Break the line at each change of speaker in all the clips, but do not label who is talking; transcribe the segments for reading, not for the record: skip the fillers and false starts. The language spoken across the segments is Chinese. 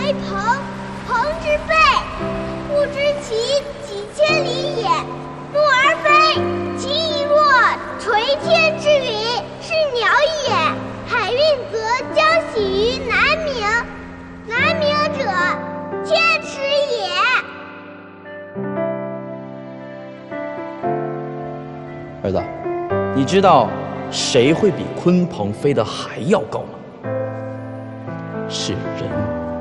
为朋，朋之辈，不知其几千里也。怒而飞，其一若垂天之云，是鸟也。海运则将徙于南冥，南冥者，天池也。
儿子，你知道谁会比鲲鹏飞得还要高吗？是人。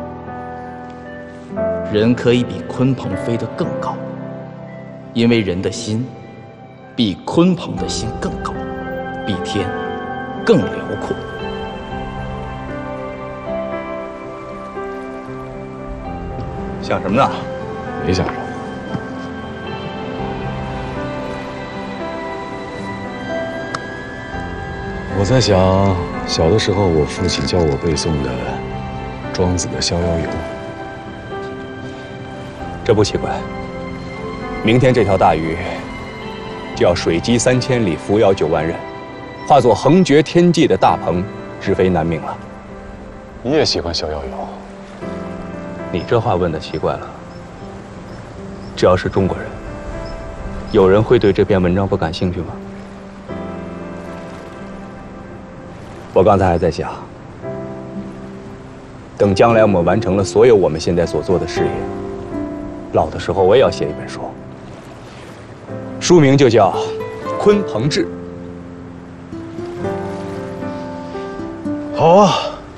人可以比鲲鹏飞得更高，因为人的心比鲲鹏的心更高，比天更辽阔。
想什么呢？
没想什么。我在想，小的时候我父亲教我背诵的庄子的《逍遥游》。
这不奇怪。明天这条大鱼就要水击3000里，扶摇9万仞，化作横绝天际的大鹏，直飞南冥了。
你也喜欢《逍遥游》？
你这话问得奇怪了。只要是中国人，有人会对这篇文章不感兴趣吗？我刚才还在想，等将来我们完成了所有我们现在所做的事业，老的时候我也要写一本书，书名就叫《鲲鹏志》。
好啊。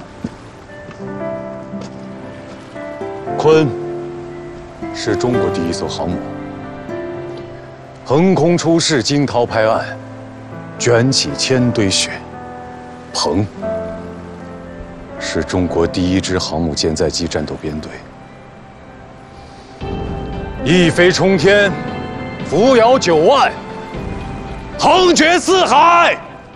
鲲是中国第一艘航母，横空出世，惊涛拍岸，卷起千堆雪。鹏是中国第一支航母舰载机战斗编队，一飞冲天，扶摇9万，横绝四海。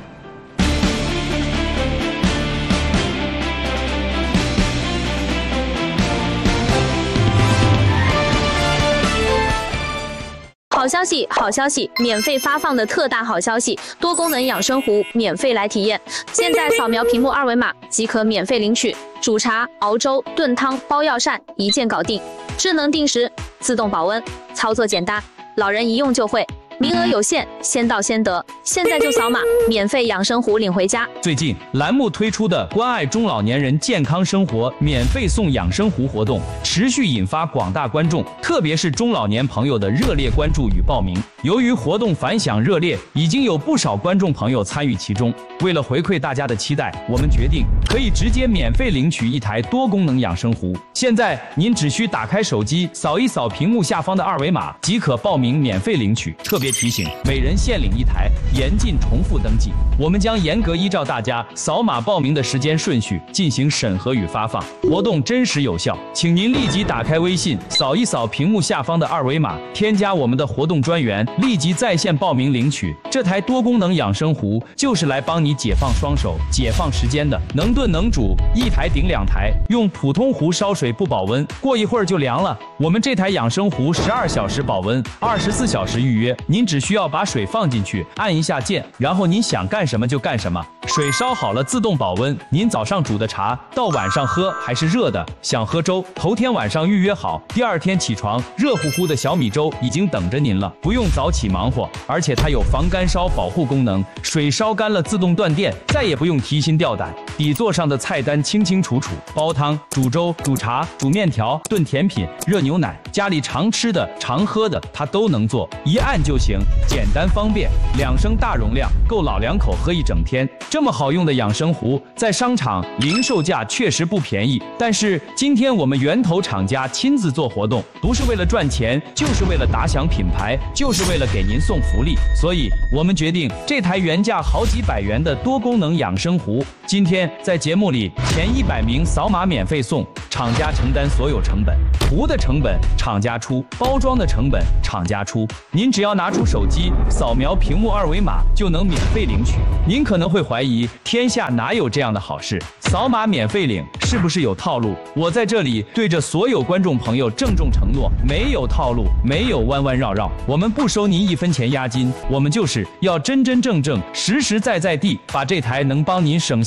好消息，好消息！免费发放的特大好消息，多功能养生壶免费来体验。现在扫描屏幕2维码即可免费领取，煮茶、熬粥、炖汤、包药膳，一键搞定。智能定时，自动保温，操作简单，老人一用就会。名额有限，先到先得，现在就扫码，免费养生壶领回家。
最近栏目推出的关爱中老年人健康生活免费送养生壶活动，持续引发广大观众，特别是中老年朋友的热烈关注与报名。由于活动反响热烈，已经有不少观众朋友参与其中。为了回馈大家的期待，我们决定可以直接免费领取一台多功能养生壶。现在您只需打开手机，扫一扫屏幕下方的2维码，即可报名免费领取。特别提醒，每人限领1台，严禁重复登记。我们将严格依照大家扫码报名的时间顺序进行审核与发放，活动真实有效。请您立即打开微信，扫一扫屏幕下方的2维码，添加我们的活动专员，立即在线报名领取。这台多功能养生壶就是来帮你解放双手、解放时间的，能炖能煮，1台顶2台，用普通壶烧水不保温，过一会儿就凉了。我们这台养生壶12小时保温，24小时预约。您只需要把水放进去，按一下键，然后您想干什么就干什么。水烧好了自动保温，您早上煮的茶到晚上喝还是热的。想喝粥，头天晚上预约好，第2天起床，热乎乎的小米粥已经等着您了，不用早起忙活。而且它有防干烧保护功能，水烧干了自动断电，再也不用提心吊胆。底座上的菜单清清楚楚，煲汤、煮粥、煮茶、煮面条、炖甜品、热牛奶，家里常吃的、常喝的，它都能做，一按就行，简单方便。2升大容量，够老两口喝一整天。这么好用的养生壶，在商场零售价确实不便宜，但是今天我们源头厂家亲自做活动，不是为了赚钱，就是为了打响品牌，就是为了给您送福利。所以我们决定，这台原价好几百元的多功能养生壶，今天在节目里前100名扫码免费送，厂家承担所有成本，壶的成本厂家出，包装的成本厂家出。您只要拿出手机扫描屏幕2维码就能免费领取。您可能会怀疑，天下哪有这样的好事？扫码免费领是不是有套路？我在这里对着所有观众朋友郑重承诺，没有套路，没有弯弯绕绕，我们不收您1分钱押金，我们就是要真真正正、实实在在地把这台能帮您省心省力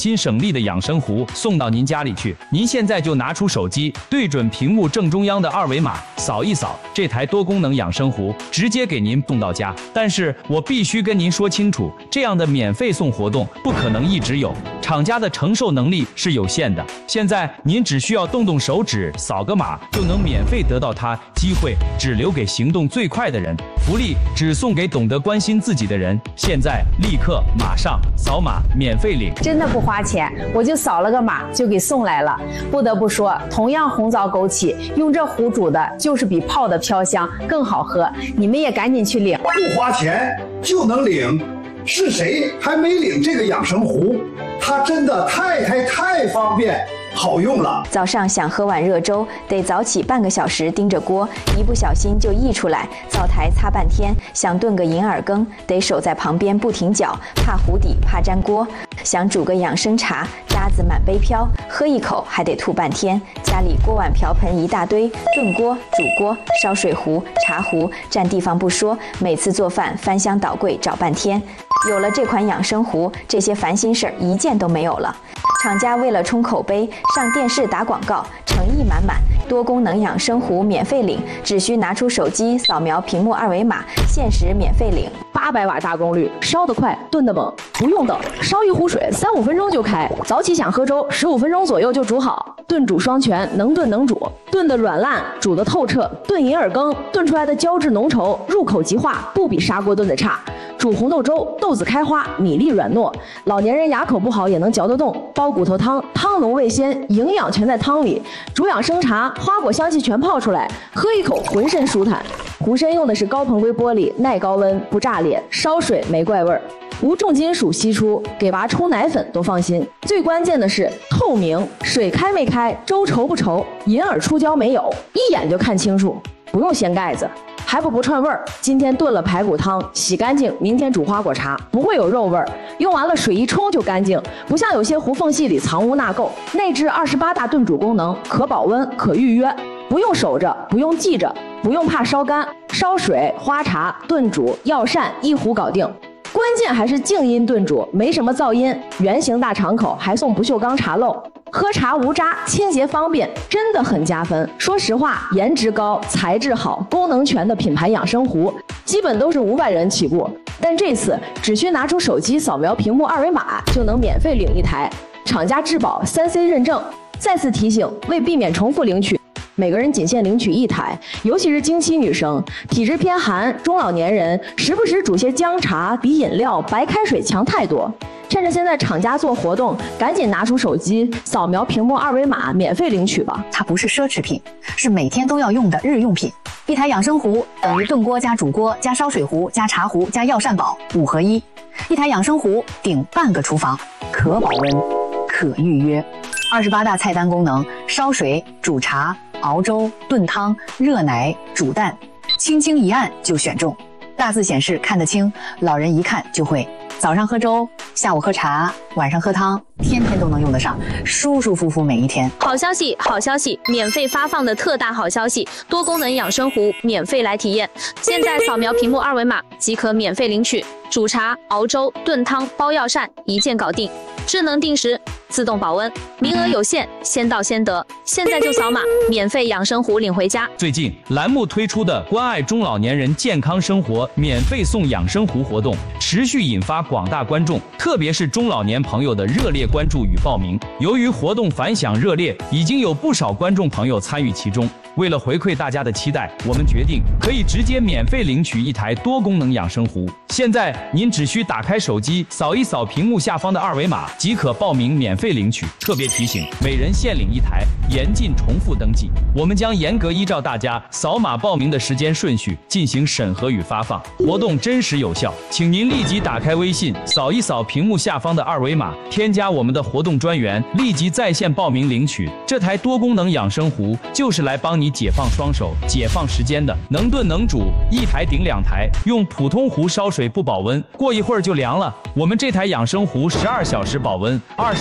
力的养生壶送到您家里去。您现在就拿出手机，对准屏幕正中央的二维码，扫一扫，这台多功能养生壶直接给您送到家。但是我必须跟您说清楚，这样的免费送活动不可能一直有，厂家的承受能力是有限的。现在您只需要动动手指，扫个码就能免费得到它，机会只留给行动最快的人，福利只送给懂得关心自己的人。现在立刻马上扫码免费领，
真的不花钱，我就扫了个码就给送来了。不得不说，同样红枣枸杞，用这壶煮的就是比泡的飘香更好喝。你们也赶紧去领，
不花钱就能领，是谁还没领这个养生壶？它真的太方便好用了。
早上想喝碗热粥，得早起半个小时盯着锅，一不小心就溢出来，灶台擦半天。想炖个银耳羹，得守在旁边不停搅，怕糊底怕粘锅。想煮个养生茶，渣子满杯飘，喝一口还得吐半天。家里锅碗瓢盆一大堆，炖锅、煮锅、烧水壶、茶壶，占地方不说，每次做饭翻箱倒柜找半天。有了这款养生壶，这些烦心事儿一件都没有了。厂家为了冲口碑，上电视打广告，诚意满满。多功能养生壶免费领，只需拿出手机扫描屏幕二维码，限时免费领。
800瓦大功率，烧得快，炖得猛，不用等，烧一壶水3-5分钟就开。早起想喝粥，15分钟左右就煮好。炖煮双全，能炖能煮，炖得软烂，煮得透彻。炖银耳羹，炖出来的胶质浓稠，入口即化，不比砂锅炖的差。煮红豆粥，豆子开花，米粒软糯，老年人牙口不好也能嚼得动。煲骨头汤，汤浓味鲜，营养全在汤里。煮养生茶，花果香气全泡出来，喝一口浑身舒坦。壶身用的是高硼硅玻璃，耐高温，不炸裂，烧水没怪味儿，无重金属析出，给娃冲奶粉都放心。最关键的是透明，水开没开，粥稠不稠，银耳出胶没有，一眼就看清楚，不用掀盖子。还不串味儿，今天炖了排骨汤，洗干净，明天煮花果茶，不会有肉味儿。用完了水一冲就干净，不像有些壶缝隙里藏污纳垢。内置28大炖煮功能，可保温，可预约，不用守着，不用记着，不用怕烧干，烧水、花茶、炖煮、药膳一壶搞定。关键还是静音炖煮，没什么噪音，圆形大敞口，还送不锈钢茶漏，喝茶无渣，清洁方便，真的很加分。说实话，颜值高，材质好，功能全的品牌养生壶，基本都是500元起步，但这次只需拿出手机扫描屏幕二维码，就能免费领一台，厂家质保3C 认证。再次提醒，为避免重复领取，每个人仅限领取1台，尤其是经期女生、体质偏寒、中老年人，时不时煮些姜茶比饮料、白开水强太多。趁着现在厂家做活动，赶紧拿出手机扫描屏幕二维码，免费领取吧。
它不是奢侈品，是每天都要用的日用品。一台养生壶等于炖锅加煮锅加烧水壶加茶壶加药膳宝5合1。一台养生壶顶半个厨房，可保温，可预约。28大菜单功能：烧水、煮茶、熬粥、炖汤、热奶、煮蛋，轻轻一按就选中。大字显示看得清，老人一看就会。早上喝粥，下午喝茶，晚上喝汤，天天都能用得上，舒舒服服每一天。
好消息，好消息！免费发放的特大好消息，多功能养生壶免费来体验。现在扫描屏幕二维码即可免费领取，煮茶、熬粥、炖汤、煲药膳一键搞定，智能定时，自动保温，名额有限，先到先得。现在就扫码，免费养生壶领回家。
最近栏目推出的关爱中老年人健康生活免费送养生壶活动，持续引发广大观众，特别是中老年朋友的热烈关注与报名。由于活动反响热烈，已经有不少观众朋友参与其中。为了回馈大家的期待，我们决定可以直接免费领取一台多功能养生壶。现在您只需打开手机，扫一扫屏幕下方的二维码，即可报名免费领取。特别提醒，每人限领一台，严禁重复登记。我们将严格依照大家扫码报名的时间顺序进行审核与发放，活动真实有效。请您立即打开微信，扫一扫屏幕下方的二维码，添加我们的活动专员，立即在线报名领取。这台多功能养生壶就是来帮你解放双手、解放时间的，能炖能煮，一台顶2台。用普通壶烧水不保温，过一会儿就凉了。我们这台养生壶12小时保温，20